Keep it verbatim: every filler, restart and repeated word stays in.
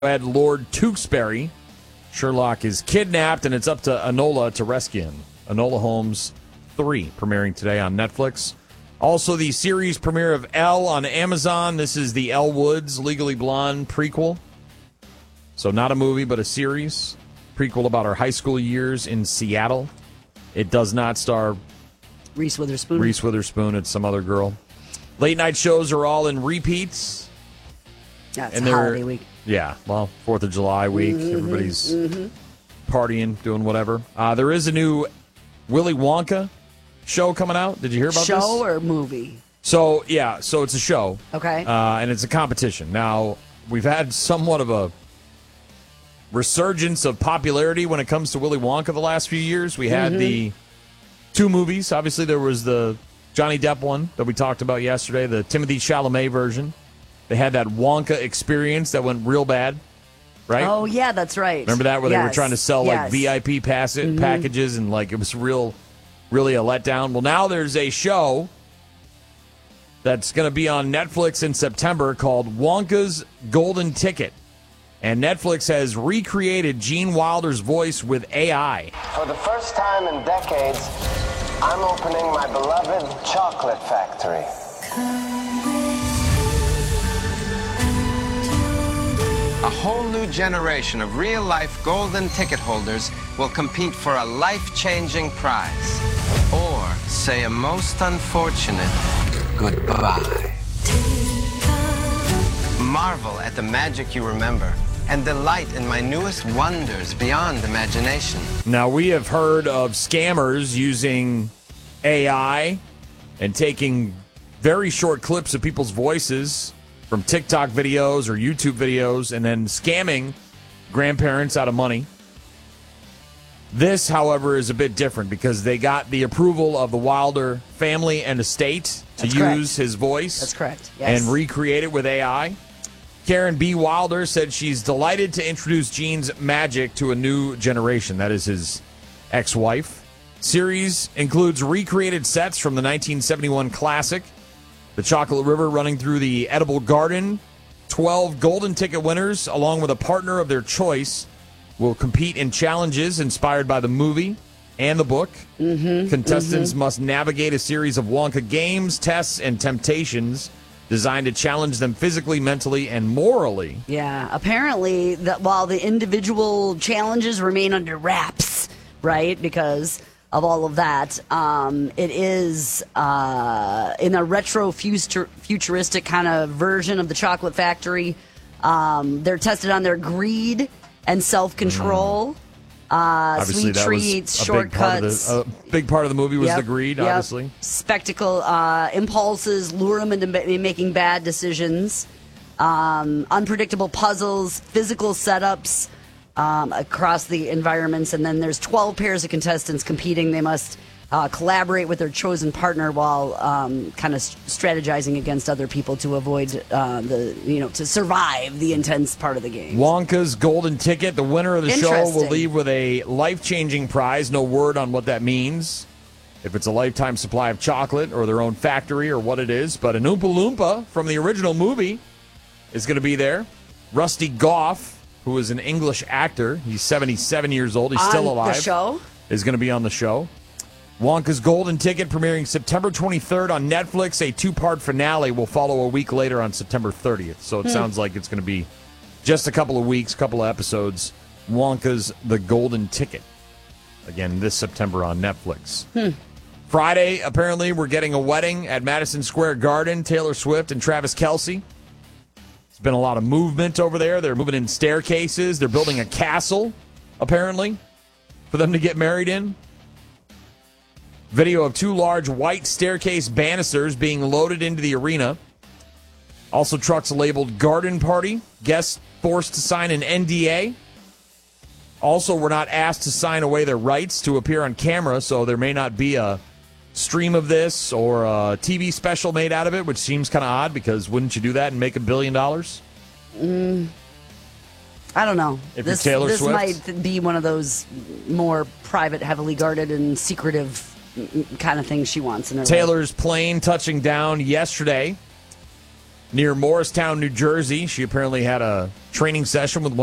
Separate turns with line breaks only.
Ed Lord Tewksbury. Sherlock is kidnapped, and it's up to Enola to rescue him. Enola Holmes three, premiering today on Netflix. Also, the series premiere of Elle on Amazon. This is the Elle Woods Legally Blonde prequel. So not a movie, but a series. Prequel about her high school years in Seattle. It does not star
Reese Witherspoon.
Reese Witherspoon. It's some other girl. Late night shows are all in repeats.
Yeah, it's
and
a holiday week.
Yeah, well, fourth of July week.
Mm-hmm,
Everybody's
mm-hmm.
partying, doing whatever. Uh, there is a new Willy Wonka show coming out. Did you hear about
show
this?
Show or movie?
So, yeah, so it's a show.
Okay.
Uh, and it's a competition. Now, we've had somewhat of a resurgence of popularity when it comes to Willy Wonka the last few years. We had mm-hmm. the two movies. Obviously, there was the Johnny Depp one that we talked about yesterday, the Timothée Chalamet version. They had that Wonka experience that went real bad, right?
Oh, yeah, that's right.
Remember that, where
yes.
they were trying to sell
yes.
like V I P pass- mm-hmm. packages, and like it was real, really a letdown. Well, now there's a show that's going to be on Netflix in September called Wonka's Golden Ticket. And Netflix has recreated Gene Wilder's voice with A I.
For the first time in decades, I'm opening my beloved chocolate factory. A whole new generation of real-life golden ticket holders will compete for a life-changing prize. Or say a most unfortunate goodbye. Marvel at the magic you remember and delight in my newest wonders beyond imagination.
Now, we have heard of scammers using A I and taking very short clips of people's voices from TikTok videos or YouTube videos and then scamming grandparents out of money. This, however, is a bit different because they got the approval of the Wilder family and estate to
That's
use
correct.
his voice.
That's correct. Yes.
And recreate it with A I. Karen B. Wilder said she's delighted to introduce Gene's magic to a new generation. That is his ex-wife. Series includes recreated sets from the nineteen seventy-one classic, The Chocolate River running through the Edible Garden. twelve golden ticket winners, along with a partner of their choice, will compete in challenges inspired by the movie and the book.
Mm-hmm,
Contestants
mm-hmm.
must navigate a series of Wonka games, tests, and temptations designed to challenge them physically, mentally, and morally.
Yeah, apparently, that while the individual challenges remain under wraps, right, because of all of that, um, it is uh, in a retro future, futuristic kind of version of the Chocolate Factory. Um, they're tested on their greed and self-control. Mm. Uh,
obviously,
sweet
that
treats,
was a
shortcuts.
Big part, of the, a big part of the movie was
yep,
the greed,
yep.
obviously.
Spectacle, uh, impulses lure them into ma- making bad decisions. Um, unpredictable puzzles, physical setups um, across the environments. And then there's twelve pairs of contestants competing. They must uh, collaborate with their chosen partner while um, kind of strategizing against other people to avoid uh, the, you know, to survive the intense part of the game.
Wonka's Golden Ticket. The winner of the show will
Interesting.
leave with a life-changing prize. No word on what that means. If it's a lifetime supply of chocolate or their own factory or what it is. But an Oompa Loompa from the original movie is going to be there. Rusty Goff, who is an English actor. He's seventy-seven years old. He's
on
still alive.
The show?
Is going to be on the show. Wonka's Golden Ticket premiering September twenty-third on Netflix. A two-part finale will follow a week later on September thirtieth. So it
Hmm.
sounds like it's going to be just a couple of weeks, couple of episodes. Wonka's The Golden Ticket. Again, this September on Netflix.
Hmm.
Friday, apparently, we're getting a wedding at Madison Square Garden. Taylor Swift and Travis Kelce. There's been a lot of movement over there. They're moving in staircases. They're building a castle, apparently, for them to get married in. Video of two large white staircase banisters being loaded into the arena. Also, trucks labeled Garden Party. Guests forced to sign an N D A. Also, were not asked to sign away their rights to appear on camera, so there may not be a stream of this or a T V special made out of it, which seems kind of odd because wouldn't you do that and make a billion dollars?
Mm, I don't know.
If
this
you're Taylor
this
Swift?
might be one of those more private, heavily guarded, and secretive kind of things she wants in her life.
Taylor's plane touching down yesterday near Morristown, New Jersey. She apparently had a training session with one